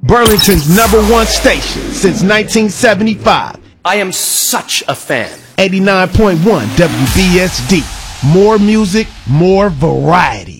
Burlington's #1 station since 1975. I am such a fan. 89.1 WBSD. More music, more variety.